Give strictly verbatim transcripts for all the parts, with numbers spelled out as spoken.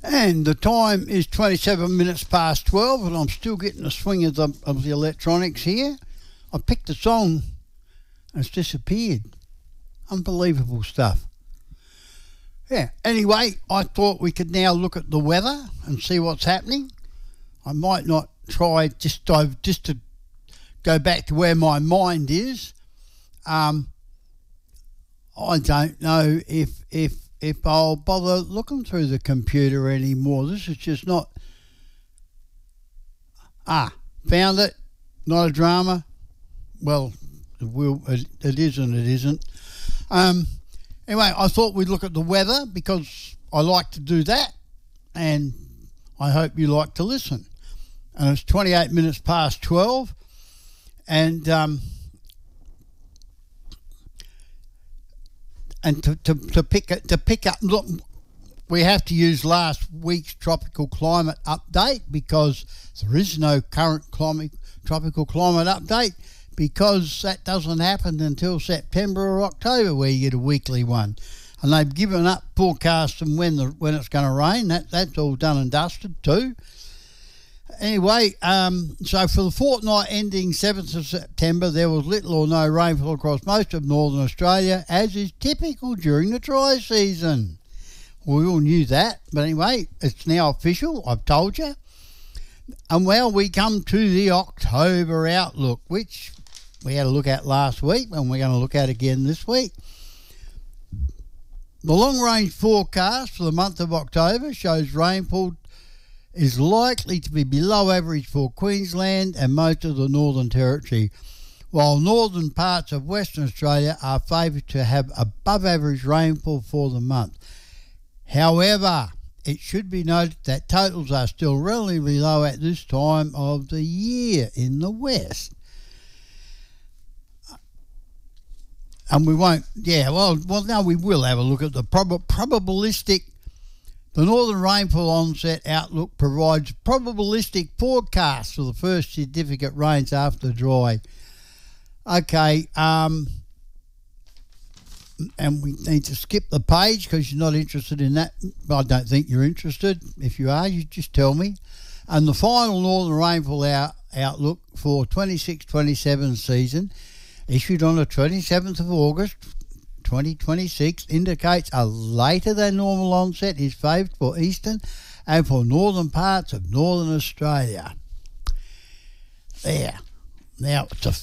And the time is twenty-seven minutes past twelve, and I'm still getting the swing of the, of the electronics here. I picked a song and it's disappeared. Unbelievable stuff. Yeah, anyway, I thought we could now look at the weather and see what's happening. I might not try just to, just to go back to where my mind is. Um, I don't know if if if I'll bother looking through the computer anymore. This is just not... Ah, found it. Not a drama. Well, it, will, it, it is and it isn't. Um, anyway, I thought we'd look at the weather because I like to do that, and I hope you like to listen. And it's twenty-eight minutes past twelve, and... Um, And to, to, to pick to pick up, look, we have to use last week's tropical climate update because there is no current climate, tropical climate update because that doesn't happen until September or October where you get a weekly one. And they've given up forecasting when the when it's going to rain. That that's all done and dusted too. Anyway, um, so for the fortnight ending seventh of September, there was little or no rainfall across most of northern Australia, as is typical during the dry season. We all knew that, but anyway, it's now official, I've told you. And well, we come to the October outlook, which we had a look at last week, and we're going to look at again this week. The long-range forecast for the month of October shows rainfall is likely to be below average for Queensland and most of the Northern Territory, while northern parts of Western Australia are favoured to have above average rainfall for the month. However, it should be noted that totals are still relatively low at this time of the year in the west. And we won't, yeah, well, well, now we will have a look at the prob- probabilistic The Northern Rainfall Onset Outlook provides probabilistic forecasts for the first significant rains after dry. Okay, um, and we need to skip the page because you're not interested in that. I don't think you're interested. If you are, you just tell me. And the final Northern Rainfall out, Outlook for twenty-six twenty-seven season, issued on the twenty-seventh of August, twenty twenty-six, indicates a later than normal onset is favoured for eastern and for northern parts of northern Australia. There. Now, it's a,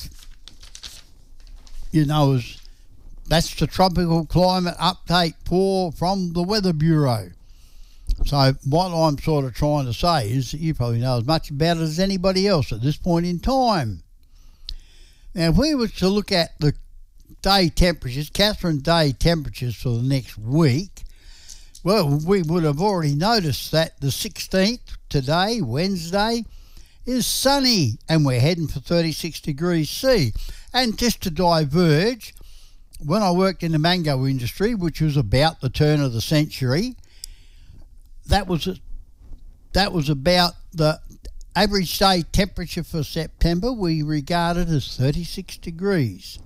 you know, that's the tropical climate update for from the Weather Bureau. So what I'm sort of trying to say is that you probably know as much about it as anybody else at this point in time. Now, if we were to look at the day temperatures, Catherine day temperatures for the next week, well, we would have already noticed that the sixteenth, today, Wednesday, is sunny and we're heading for thirty-six degrees C. And just to diverge, when I worked in the mango industry, which was about the turn of the century, that was a, that was about the average day temperature for September we regarded as thirty-six degrees.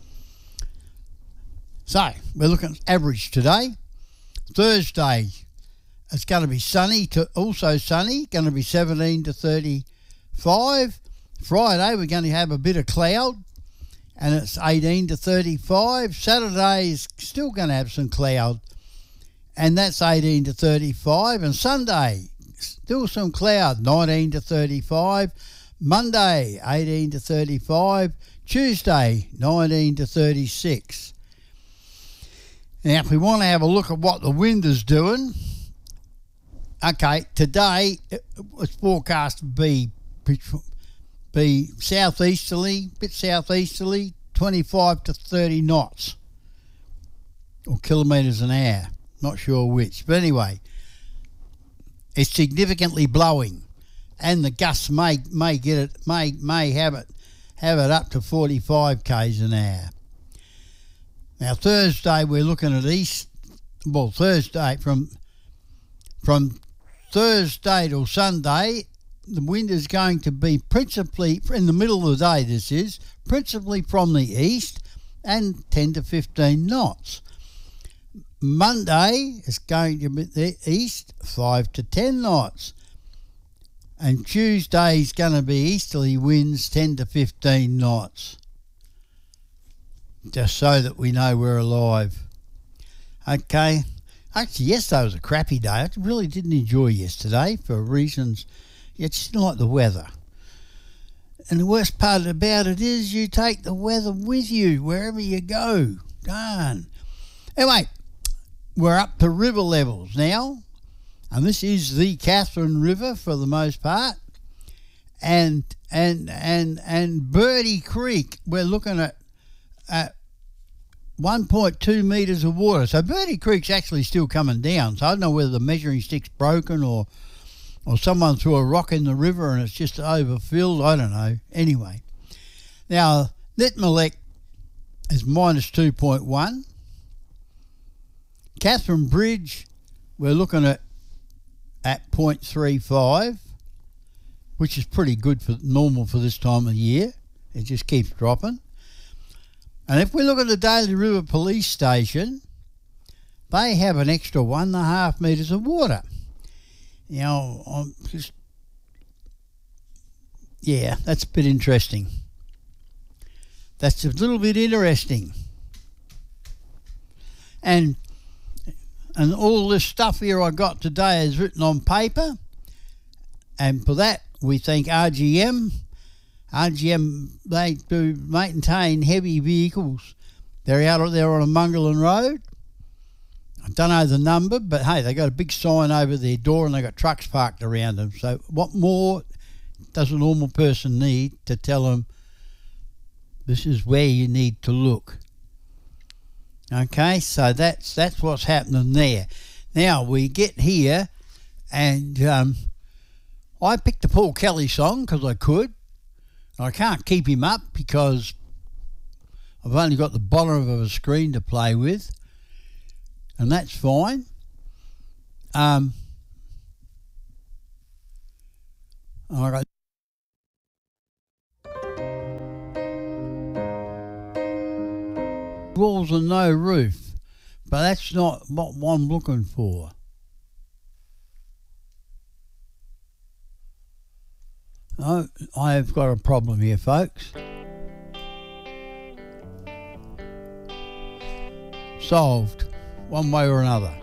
So, we're looking at average today. Thursday, it's going to be sunny, to also sunny, going to be seventeen to thirty-five. Friday, we're going to have a bit of cloud, and it's eighteen to thirty-five. Saturday is still going to have some cloud, and that's eighteen to thirty-five. And Sunday, still some cloud, nineteen to thirty-five. Monday, eighteen to thirty-five. Tuesday, nineteen to thirty-six. Now, if we want to have a look at what the wind is doing, okay, today it's forecast to be, be southeasterly, bit southeasterly, twenty-five to thirty knots, or kilometres an hour, not sure which. But anyway, it's significantly blowing, and the gusts may may get it, may may have it, have it up to forty-five k's an hour. Now, Thursday, we're looking at east, well, Thursday, from from Thursday till Sunday, the wind is going to be principally, in the middle of the day this is, principally from the east and ten to fifteen knots. Monday is going to be the east five to ten knots. And Tuesday's going to be easterly winds ten to fifteen knots. Just so that we know we're alive. Okay. Actually, yesterday was a crappy day. I really didn't enjoy yesterday for reasons. I just didn't like the weather. And the worst part about it is you take the weather with you wherever you go. Darn. Anyway, we're up to river levels now. And this is the Catherine River for the most part. And and and and Birdie Creek, we're looking at at one point two metres of water. So Birdie Creek's actually still coming down. So I don't know whether the measuring stick's broken or or someone threw a rock in the river and it's just overfilled. I don't know. Anyway. Now, Nitmilek is minus two point one. Catherine Bridge, we're looking at at zero point three five, which is pretty good for normal for this time of year. It just keeps dropping. And if we look at the Daly River Police Station, they have an extra one and a half metres of water. You know, I'm just, yeah, that's a bit interesting. That's a little bit interesting. And and all this stuff here I got today is written on paper. And for that, we thank R G M. R G M, they do maintain heavy vehicles. They're out there on a Mungalan Road. I don't know the number, but hey, they got a big sign over their door and they got trucks parked around them. So what more does a normal person need to tell them this is where you need to look? Okay, so that's that's what's happening there. Now we get here, and um, I picked a Paul Kelly song because I could. I can't keep him up because I've only got the bottom of a screen to play with, and that's fine. Um, I got walls and no roof, but that's not what I'm looking for. Oh, I've got a problem here, folks. Solved, one way or another.